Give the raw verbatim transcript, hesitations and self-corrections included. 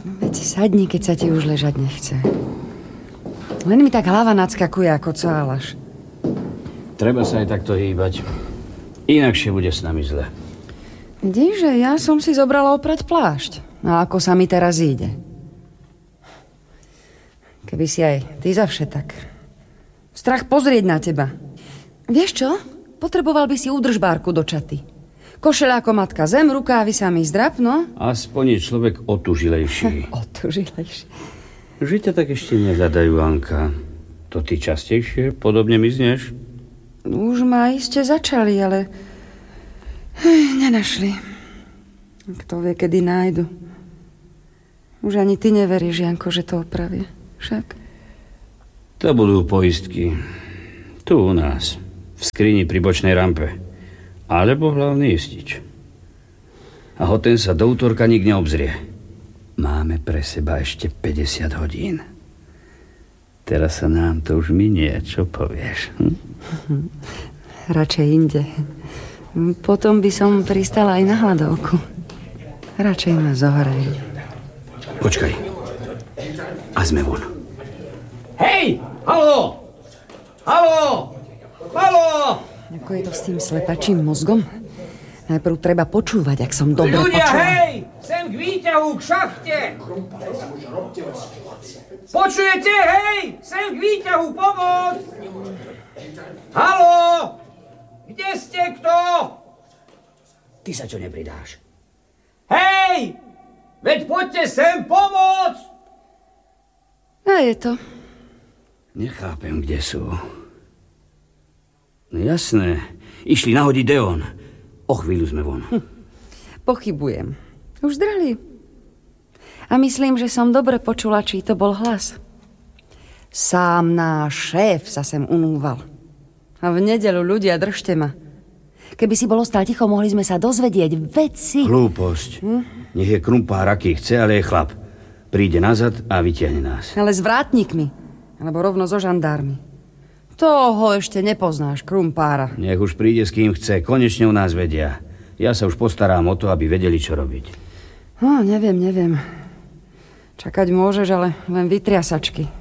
Veď sadni, keď sa ti už ležať nechce. Len mi tak hlava nadskakuje ako cálaš. Treba sa aj takto hýbať. Inakšie bude s nami zle. Vidíš, že ja som si zobrala oprať plášť. A ako sa mi teraz ide. Keby si aj ty zavše tak. Strach pozrieť na teba. Vieš čo? Potreboval by si údržbárku do čaty. Košeľa ako matka zem, rukávy samý zdrap, no? Aspoň je človek otužilejší. Otužilejší. Že ťa tak ešte nezadajú, Anka. To ty častejšie podobne mizneš? Už ma iste začali, ale Ej, nenašli. Kto vie, kedy nájdu. Už ani ty neveríš, Janko, že to opravia. Však? To budú poistky. Tu u nás. V skrini pri bočnej rampe. Alebo hlavný istič. A ho ten sa do útorka nik neobzrie. Máme pre seba ešte päťdesiat hodín. Teraz sa nám to už minie, čo povieš? Hm? Radšej inde. Potom by som pristala aj na hladovku. Radšej ma zohrajú. Počkaj. A sme von. Hej! Haló! Haló! Haló! Ako je to s tým slepačím mozgom? Najprv treba počúvať, ak som dobre Ľudia, počula. hej! Sem k výťahu, k šachte! Počujete, hej? Sem k výťahu, pomoc! Haló! Kde ste, kto? Ty sa čo nepridáš? Hej! Veď poďte sem pomoc! A je to. Nechápem, kde sú. No jasné, išli nahodiť Deon. O chvíľu sme von. Hm. Pochybujem. Už drali. A myslím, že som dobre počula, či to bol hlas. Sám náš šéf sa sem unúval. A v nedeľu ľudia, držte ma. Keby si bol ostal ticho, mohli sme sa dozvedieť veci. Hlúposť. Hm? Nech je krumpár, aký chce, ale je chlap. Príde nazad a vytiahne nás. Ale s vrátnikmi. Alebo rovno so žandármi. Toho ešte nepoznáš, krumpára. Nech už príde s kým chce. Konečne u nás vedia. Ja sa už postarám o to, aby vedeli, čo robiť. No, neviem, neviem. Čakať môžeš, ale len vytriasačky.